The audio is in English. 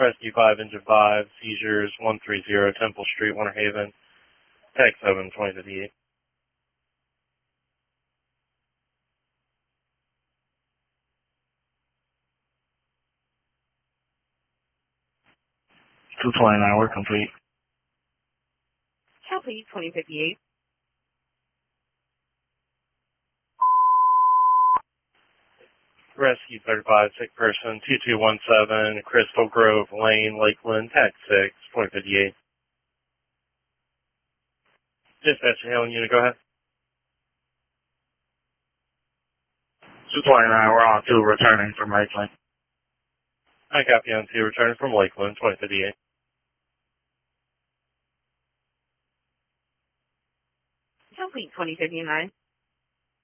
Rescue 5, Engine 5, seizures 130 Temple Street, Winter Haven. Tag 7, 2058. $229, we're complete. Copy, 2058. Rescue 35, sick person, 2217, Crystal Grove Lane, Lakeland, tag 6, 2058. Dispatch, hailing unit, go ahead. 229, we're on 2, returning from Lakeland. I copy on 2, returning from Lakeland, 2058. Copy, 2059.